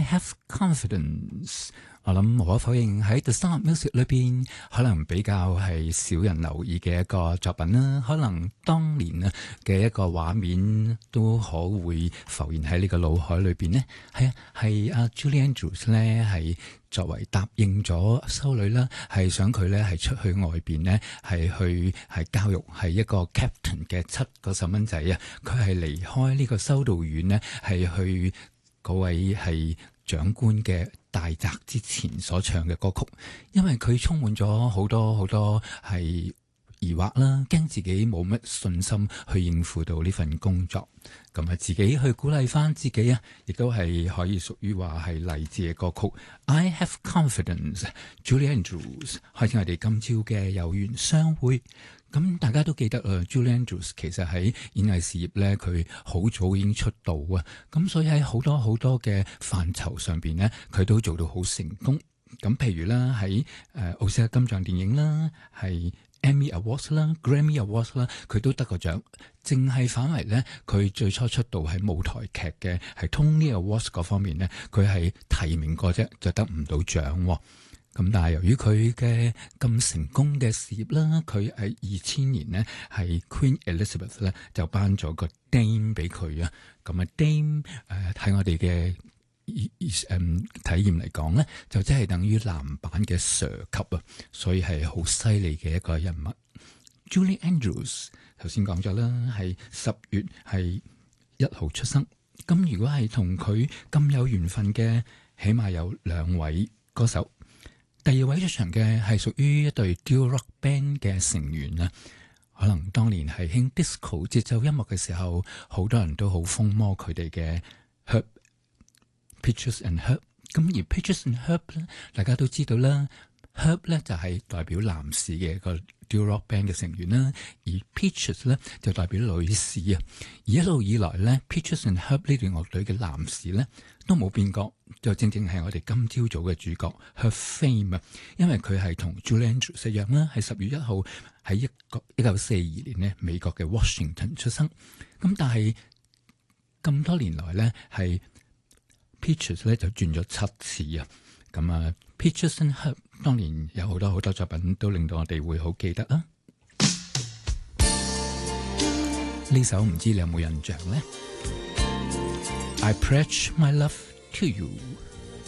have confidence。我諗無可否認喺 The Sound of Music 裏邊，可能比較係少人留意嘅一個作品啦。可能當年啊嘅一個畫面都可會浮現喺你個腦海裏邊呢。係阿 Julie Andrews 咧，係作為答應咗修女啦，係想佢咧係出去外邊呢，係教育係一個 captain 嘅7個細蚊仔啊。佢係離開呢個修道院呢，係去嗰位係長官嘅大宅之前所唱嘅歌曲，因為佢充滿咗好多好多係疑惑啦，驚自己冇乜信心去應付到呢份工作，咁啊自己去鼓勵翻自己啊，亦都係可以屬於話係勵志嘅歌曲。I have confidence， Julie Andrews 開始我哋今朝嘅有緣相會。咁大家都記得Julie Andrews 其實喺演藝事業咧，佢好早已經出道啊，咁所以喺好多好多嘅範疇上邊咧，佢都做到好成功。咁譬如啦，喺奧斯卡金像電影啦，係Emmy Awards 啦、Grammy Awards 啦，佢都得過獎。淨係反為咧，佢最初出道喺舞台劇嘅係 Tony Awards 嗰方面咧，佢係提名過啫，就得唔到獎。咁但係由於佢嘅咁成功嘅事業啦，佢喺2000年呢係 Queen Elizabeth 咧就頒咗個 Dame 俾佢啊。咁啊 Dame 喺我哋嘅體驗嚟講咧，就即係等於男版嘅 Sir 級啊，所以係好犀利嘅一個人物。Julie Andrews 頭先講咗啦，係10月係1號出生。咁如果係同佢咁有緣分嘅，起碼有2位歌手。第2位出場嘅係屬於一隊 duo rock band 嘅成員啊，可能當年係興 disco 節奏音樂嘅時候，好多人都好瘋魔佢哋嘅 Herb Peaches and Herb。咁而 Peaches and Herb 咧，大家都知道啦。Herb 咧就係代表男士嘅一個 duo rock band 嘅成員啦，而 Peaches 咧就代表女士啊。而一路以來咧 Peaches and Herb 呢隊樂隊嘅男士咧都冇變過，就正正係我哋今朝早嘅主角 Herb Fame 啊。因為佢係同 Julie Andrews 一樣啦，係10月1號喺1942年呢美國嘅 Washington 出生。咁但係咁多年來咧，係 Peaches 咧就轉咗7次啊。咁啊 Peaches and Herb 當年有好多好多作品都令到我哋會好記得啊！呢首唔知你有冇印象呢？ I pledge my love to you。